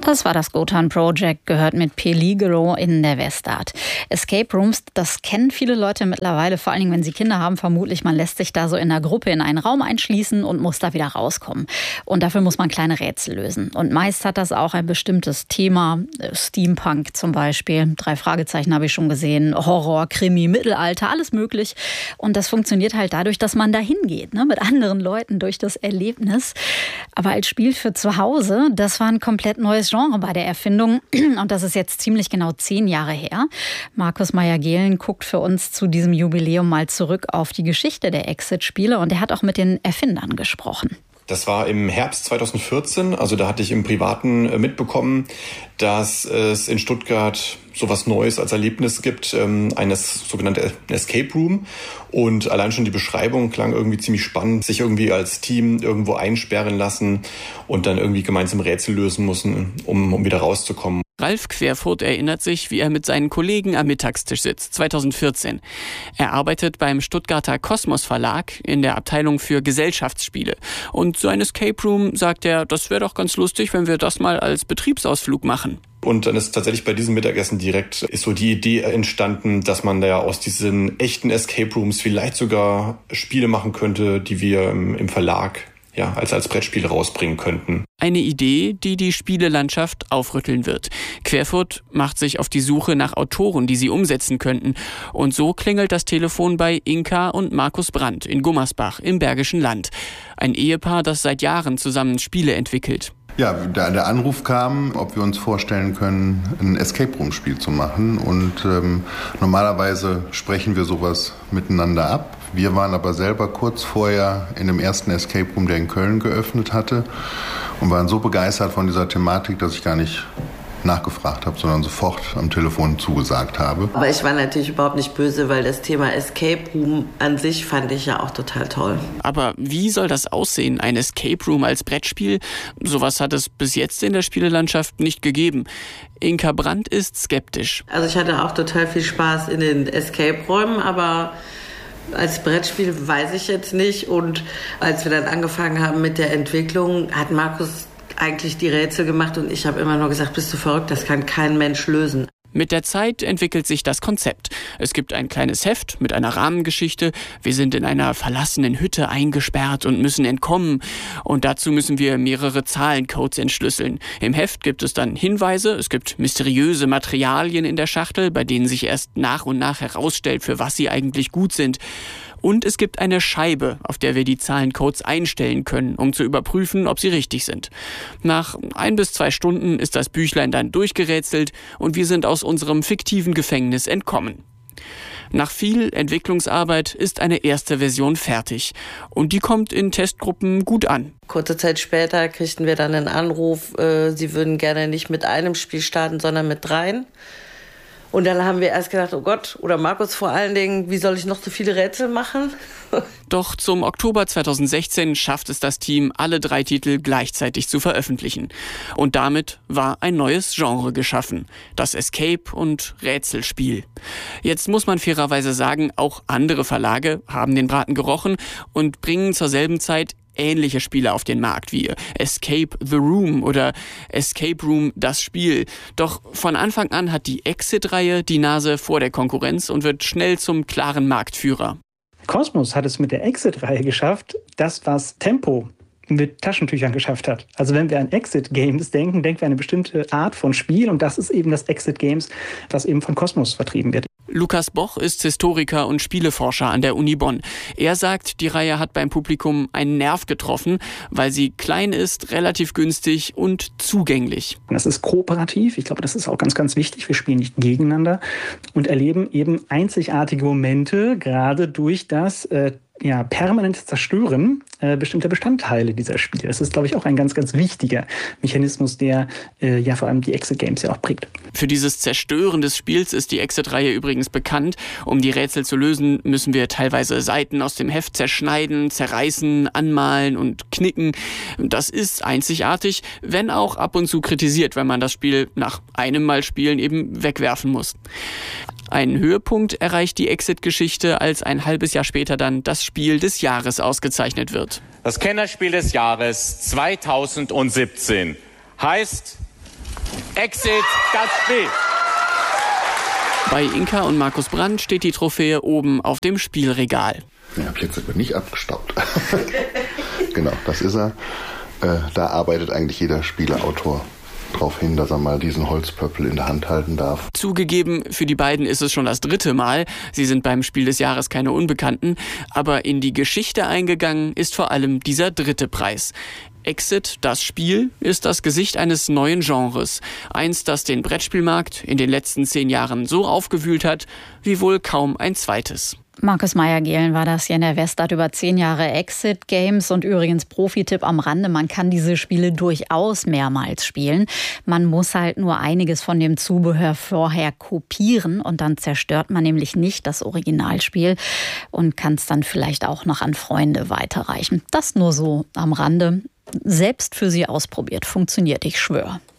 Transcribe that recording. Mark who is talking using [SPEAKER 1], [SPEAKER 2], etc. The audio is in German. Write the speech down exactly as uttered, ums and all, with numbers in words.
[SPEAKER 1] Das war das Gotan Project, gehört mit Peligro in der Westart. Escape Rooms, das kennen viele Leute mittlerweile, vor allen Dingen, wenn sie Kinder haben, vermutlich. Man lässt sich da so in einer Gruppe in einen Raum einschließen und muss da wieder rauskommen. Und dafür muss man kleine Rätsel lösen. Und meist hat das auch ein bestimmtes Thema. Steampunk zum Beispiel, drei Fragezeichen habe ich schon gesehen, Horror, Krimi, Mittelalter, alles möglich. Und das funktioniert halt dadurch, dass man da hingeht, ne, mit anderen Leuten durch das Erlebnis. Aber als Spiel für zu Hause, das war ein komplett neues Genre bei der Erfindung. Und das ist jetzt ziemlich genau zehn Jahre her. Markus Meyer-Gehlen guckt für uns zu diesem Jubiläum mal zurück auf die Geschichte der Exit-Spiele. Und er hat auch mit den Erfindern gesprochen.
[SPEAKER 2] Das war im Herbst zweitausendvierzehn, also da hatte ich im Privaten mitbekommen, dass es in Stuttgart sowas Neues als Erlebnis gibt, ähm, eines sogenannte Escape Room. Und allein schon die Beschreibung klang irgendwie ziemlich spannend, sich irgendwie als Team irgendwo einsperren lassen und dann irgendwie gemeinsam Rätsel lösen müssen, um, um wieder rauszukommen.
[SPEAKER 3] Ralf Querfurt erinnert sich, wie er mit seinen Kollegen am Mittagstisch sitzt, zweitausendvierzehn. Er arbeitet beim Stuttgarter Kosmos Verlag in der Abteilung für Gesellschaftsspiele. Und so ein Escape Room, sagt er, das wäre doch ganz lustig, wenn wir das mal als Betriebsausflug machen.
[SPEAKER 2] Und dann ist tatsächlich bei diesem Mittagessen direkt ist so die Idee entstanden, dass man da aus diesen echten Escape Rooms vielleicht sogar Spiele machen könnte, die wir im, im Verlag ja, als, als Brettspiel rausbringen könnten.
[SPEAKER 3] Eine Idee, die die Spielelandschaft aufrütteln wird. Querfurt macht sich auf die Suche nach Autoren, die sie umsetzen könnten. Und so klingelt das Telefon bei Inka und Markus Brandt in Gummersbach im Bergischen Land. Ein Ehepaar, das seit Jahren zusammen Spiele entwickelt.
[SPEAKER 4] Ja, der, der Anruf kam, ob wir uns vorstellen können, ein Escape-Room-Spiel zu machen. Und ähm, normalerweise sprechen wir sowas miteinander ab. Wir waren aber selber kurz vorher in dem ersten Escape-Room, der in Köln geöffnet hatte, und waren so begeistert von dieser Thematik, dass ich gar nicht nachgefragt habe, sondern sofort am Telefon zugesagt habe.
[SPEAKER 5] Aber ich war natürlich überhaupt nicht böse, weil das Thema Escape Room an sich fand ich ja auch total toll.
[SPEAKER 3] Aber wie soll das aussehen, ein Escape Room als Brettspiel? Sowas hat es bis jetzt in der Spielelandschaft nicht gegeben. Inka Brandt ist skeptisch.
[SPEAKER 5] Also ich hatte auch total viel Spaß in den Escape-Räumen, aber als Brettspiel weiß ich jetzt nicht. Und als wir dann angefangen haben mit der Entwicklung, hat Markus eigentlich die Rätsel gemacht und ich habe immer nur gesagt, bist du verrückt, das kann kein Mensch lösen.
[SPEAKER 3] Mit der Zeit entwickelt sich das Konzept. Es gibt ein kleines Heft mit einer Rahmengeschichte. Wir sind in einer verlassenen Hütte eingesperrt und müssen entkommen. Und dazu müssen wir mehrere Zahlencodes entschlüsseln. Im Heft gibt es dann Hinweise. Es gibt mysteriöse Materialien in der Schachtel, bei denen sich erst nach und nach herausstellt, für was sie eigentlich gut sind. Und es gibt eine Scheibe, auf der wir die Zahlencodes einstellen können, um zu überprüfen, ob sie richtig sind. Nach ein bis zwei Stunden ist das Büchlein dann durchgerätselt und wir sind aus unserem fiktiven Gefängnis entkommen. Nach viel Entwicklungsarbeit ist eine erste Version fertig. Und die kommt in Testgruppen gut an.
[SPEAKER 5] Kurze Zeit später kriegten wir dann einen Anruf, äh, sie würden gerne nicht mit einem Spiel starten, sondern mit dreien. Und dann haben wir erst gedacht, oh Gott, oder Markus vor allen Dingen, wie soll ich noch so viele Rätsel machen?
[SPEAKER 3] Doch zum Oktober zweitausendsechzehn schafft es das Team, alle drei Titel gleichzeitig zu veröffentlichen. Und damit war ein neues Genre geschaffen. Das Escape- und Rätselspiel. Jetzt muss man fairerweise sagen, auch andere Verlage haben den Braten gerochen und bringen zur selben Zeit ähnliche Spiele auf den Markt wie Escape the Room oder Escape Room das Spiel. Doch von Anfang an hat die Exit-Reihe die Nase vor der Konkurrenz und wird schnell zum klaren Marktführer.
[SPEAKER 6] Kosmos hat es mit der Exit-Reihe geschafft, das, was Tempo mit Taschentüchern geschafft hat. Also wenn wir an Exit-Games denken, denken wir an eine bestimmte Art von Spiel und das ist eben das Exit-Games, das eben von Kosmos vertrieben wird.
[SPEAKER 3] Lukas Boch ist Historiker und Spieleforscher an der Uni Bonn. Er sagt, die Reihe hat beim Publikum einen Nerv getroffen, weil sie klein ist, relativ günstig und zugänglich.
[SPEAKER 6] Das ist kooperativ, ich glaube, das ist auch ganz, ganz wichtig. Wir spielen nicht gegeneinander und erleben eben einzigartige Momente, gerade durch das äh, ja, permanentes Zerstören äh, bestimmter Bestandteile dieser Spiele. Das ist, glaube ich, auch ein ganz, ganz wichtiger Mechanismus, der äh, ja vor allem die Exit-Games ja auch prägt.
[SPEAKER 3] Für dieses Zerstören des Spiels ist die Exit-Reihe übrigens bekannt. Um die Rätsel zu lösen, müssen wir teilweise Seiten aus dem Heft zerschneiden, zerreißen, anmalen und knicken. Das ist einzigartig, wenn auch ab und zu kritisiert, wenn man das Spiel nach einem Mal spielen eben wegwerfen muss. Einen Höhepunkt erreicht die Exit-Geschichte, als ein halbes Jahr später dann das Spiel des Jahres ausgezeichnet wird.
[SPEAKER 7] Das Kennerspiel des Jahres zweitausendsiebzehn heißt
[SPEAKER 3] Exit, das Spiel. Bei Inka und Markus Brandt steht die Trophäe oben auf dem Spielregal.
[SPEAKER 4] Ich habe jetzt aber nicht abgestaubt. Genau, das ist er. Äh, da arbeitet eigentlich jeder Spieleautor darauf hin, dass er mal diesen Holzpöppel in der Hand halten darf.
[SPEAKER 3] Zugegeben, für die beiden ist es schon das dritte Mal. Sie sind beim Spiel des Jahres keine Unbekannten. Aber in die Geschichte eingegangen ist vor allem dieser dritte Preis. Exit, das Spiel, ist das Gesicht eines neuen Genres. Eins, das den Brettspielmarkt in den letzten zehn Jahren so aufgewühlt hat, wie wohl kaum ein zweites.
[SPEAKER 1] Markus Meyer-Gehlen war das hier in der Westart über zehn Jahre Exit Games. Und übrigens Profi-Tipp am Rande, man kann diese Spiele durchaus mehrmals spielen. Man muss halt nur einiges von dem Zubehör vorher kopieren und dann zerstört man nämlich nicht das Originalspiel und kann es dann vielleicht auch noch an Freunde weiterreichen. Das nur so am Rande. Selbst für Sie ausprobiert. Funktioniert, ich schwöre.